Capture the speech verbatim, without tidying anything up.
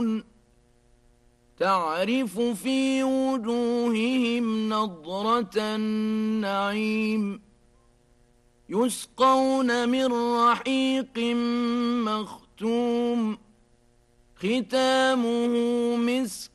تعرف في وجوههم نضرة النعيم يسقون من رحيق مختوم ختامه مسك